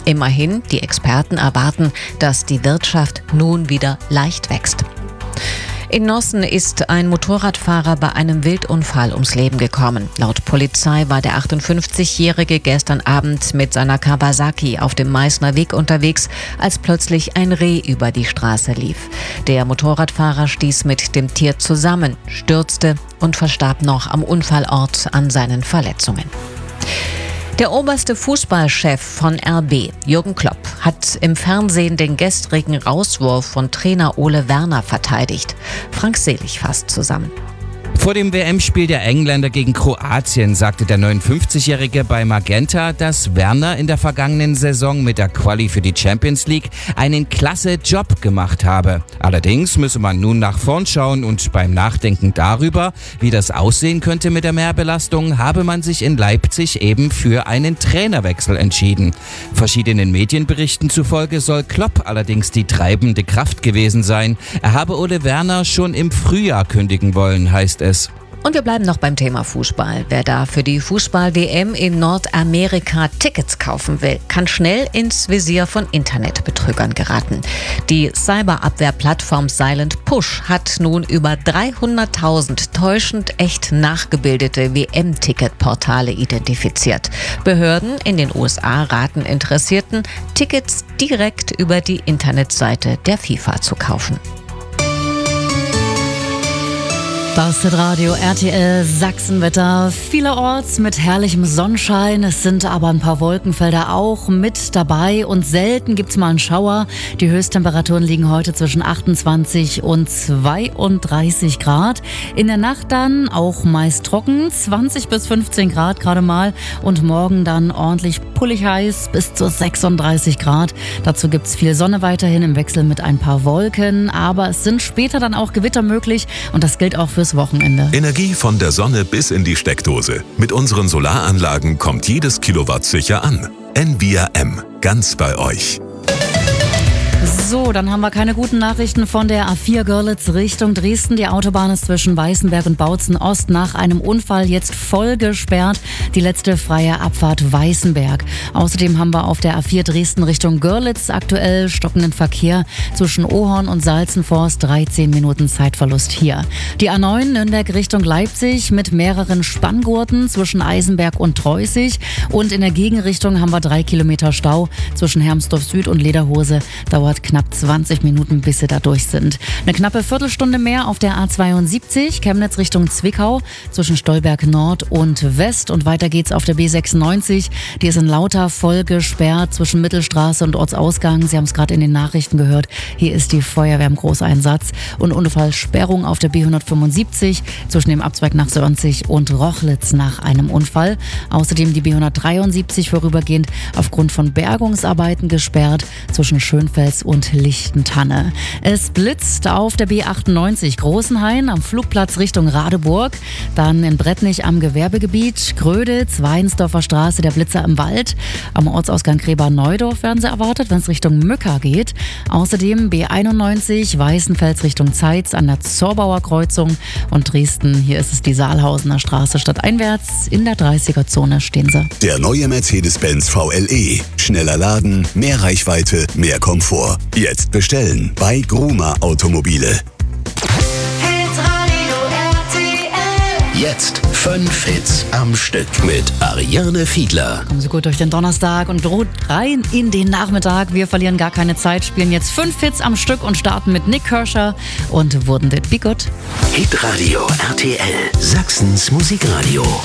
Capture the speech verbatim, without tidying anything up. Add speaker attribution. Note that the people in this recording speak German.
Speaker 1: Immerhin, die Experten erwarten, dass die Wirtschaft nun wieder leicht wächst. In Nossen ist ein Motorradfahrer bei einem Wildunfall ums Leben gekommen. Laut Polizei war der achtundfünfzigjährige gestern Abend mit seiner Kawasaki auf dem Meißner Weg unterwegs, als plötzlich ein Reh über die Straße lief. Der Motorradfahrer stieß mit dem Tier zusammen, stürzte und verstarb noch am Unfallort an seinen Verletzungen. Der oberste Fußballchef von R B, Jürgen Klopp, hat im Fernsehen den gestrigen Rauswurf von Trainer Ole Werner verteidigt. Frank Selig fasst zusammen.
Speaker 2: Vor dem W M-Spiel der Engländer gegen Kroatien sagte der neunundfünfzigjährige bei Magenta, dass Werner in der vergangenen Saison mit der Quali für die Champions League einen klasse Job gemacht habe. Allerdings müsse man nun nach vorn schauen und beim Nachdenken darüber, wie das aussehen könnte mit der Mehrbelastung, habe man sich in Leipzig eben für einen Trainerwechsel entschieden. Verschiedenen Medienberichten zufolge soll Klopp allerdings die treibende Kraft gewesen sein. Er habe Ole Werner schon im Frühjahr kündigen wollen, heißt es.
Speaker 1: Und wir bleiben noch beim Thema Fußball. Wer da für die Fußball-W M in Nordamerika Tickets kaufen will, kann schnell ins Visier von Internetbetrügern geraten. Die Cyberabwehrplattform Silent Push hat nun über dreihunderttausend täuschend echt nachgebildete W M-Ticketportale identifiziert. Behörden in den U S A raten Interessierten, Tickets direkt über die Internetseite der FIFA zu kaufen.
Speaker 3: Das Radio R T L Sachsenwetter. Vielerorts mit herrlichem Sonnenschein. Es sind aber ein paar Wolkenfelder auch mit dabei und selten gibt's mal einen Schauer. Die Höchsttemperaturen liegen heute zwischen achtundzwanzig und zweiunddreißig Grad. In der Nacht dann auch meist trocken, zwanzig bis fünfzehn Grad gerade mal. Und morgen dann ordentlich pullig heiß bis zu sechsunddreißig Grad. Dazu gibt's viel Sonne weiterhin im Wechsel mit ein paar Wolken. Aber es sind später dann auch Gewitter möglich und das gilt auch für Wochenende.
Speaker 4: Energie von der Sonne bis in die Steckdose. Mit unseren Solaranlagen kommt jedes Kilowatt sicher an. N V I A M, ganz bei euch.
Speaker 3: So, dann haben wir keine guten Nachrichten von der A vier Görlitz Richtung Dresden. Die Autobahn ist zwischen Weißenberg und Bautzen Ost nach einem Unfall jetzt voll gesperrt. Die letzte freie Abfahrt Weißenberg. Außerdem haben wir auf der A vier Dresden Richtung Görlitz aktuell stockenden Verkehr zwischen Ohorn und Salzenforst. dreizehn Minuten Zeitverlust hier. Die A neun Nürnberg Richtung Leipzig mit mehreren Spanngurten zwischen Eisenberg und Treußig. Und in der Gegenrichtung haben wir drei Kilometer Stau zwischen Hermsdorf Süd und Lederhose. Dauert knapp zwanzig Minuten, bis sie da durch sind. Eine knappe Viertelstunde mehr auf der A zweiundsiebzig, Chemnitz Richtung Zwickau, zwischen Stolberg Nord und West. Und weiter geht's auf der B sechsundneunzig. Die ist in Lauter voll gesperrt zwischen Mittelstraße und Ortsausgang. Sie haben es gerade in den Nachrichten gehört. Hier ist die Feuerwehr im Großeinsatz. Und Unfallsperrung auf der B hundertfünfundsiebzig zwischen dem Abzweig nach Sörnzig und Rochlitz nach einem Unfall. Außerdem die B hundertdreiundsiebzig vorübergehend aufgrund von Bergungsarbeiten gesperrt zwischen Schönfels und Lichtentanne. Es blitzt auf der B achtundneunzig Großenhain am Flugplatz Richtung Radeburg, dann in Brettnich am Gewerbegebiet, Gröditz, Weinsdorfer Straße, der Blitzer im Wald, am Ortsausgang Gräber-Neudorf werden sie erwartet, wenn es Richtung Mücker geht. Außerdem B einundneunzig Weißenfels Richtung Zeitz an der Zorbauer Kreuzung und Dresden, hier ist es die Saalhausener Straße stadteinwärts, in der dreißiger Zone stehen sie.
Speaker 4: Der neue Mercedes-Benz V L E. Schneller laden, mehr Reichweite, mehr Komfort. Jetzt bestellen bei Gruma Automobile.
Speaker 5: Hitradio R T L.
Speaker 6: Jetzt fünf Hits am Stück mit Ariane Fiedler.
Speaker 3: Kommen Sie gut durch den Donnerstag und droht rein in den Nachmittag. Wir verlieren gar keine Zeit, spielen jetzt fünf Hits am Stück und starten mit Nick Kershaw und Wouldn't It Be Good?
Speaker 6: Hitradio R T L, Sachsens Musikradio.